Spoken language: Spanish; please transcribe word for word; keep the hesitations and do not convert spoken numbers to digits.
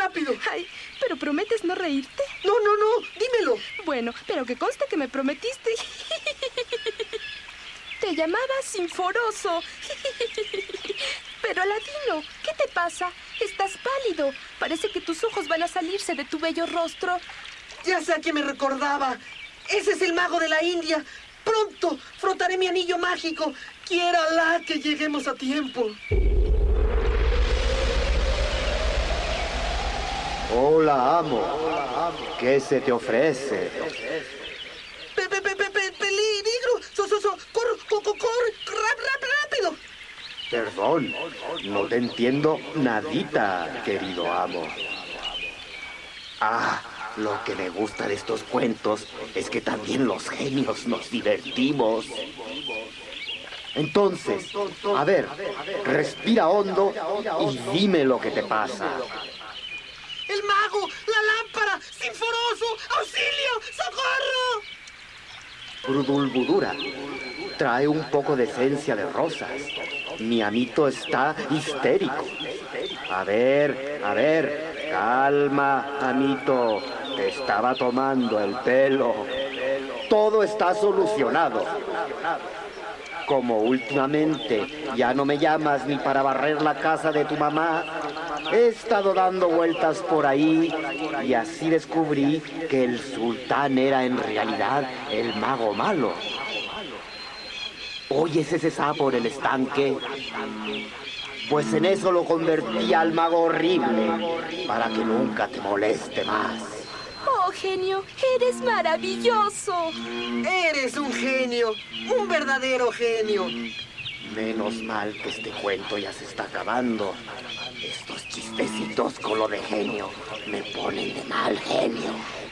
rápido. Ay, ¿pero prometes no reírte? No, no, no, dímelo. Bueno, pero que conste que me prometiste. Te llamabas Sinforoso. Pero Aladino, ¿qué te pasa? Estás pálido. Parece que tus ojos van a salirse de tu bello rostro. Ya sé a quién me recordaba. Ese es el mago de la India. Pronto frotaré mi anillo mágico. Quiérala que lleguemos a tiempo. Hola, amo. ¿Qué se te ofrece? Pe, pe, pe, pe, pe, peligro. So, so, so. Corre, co, co, corre. Rap, rap, rápido. Perdón, no te entiendo nadita, querido amo. Ah, lo que me gusta de estos cuentos es que también los genios nos divertimos. Entonces, a ver, respira hondo y dime lo que te pasa. ¡El mago! ¡La lámpara! ¡Sinforoso! ¡Auxilio! ¡Socorro! Brudulbudura, trae un poco de esencia de rosas. Mi amito está histérico. A ver, a ver, calma, amito. Te estaba tomando el pelo. Todo está solucionado. Como últimamente ya no me llamas ni para barrer la casa de tu mamá, he estado dando vueltas por ahí y así descubrí que el sultán era en realidad el mago malo. ¿Oyes ese sapo en el estanque? Pues en eso lo convertí al mago horrible, para que nunca te moleste más. Oh, genio, eres maravilloso. Eres un genio, un verdadero genio. Menos mal que este cuento ya se está acabando. Estos chistecitos con lo de genio me ponen de mal genio.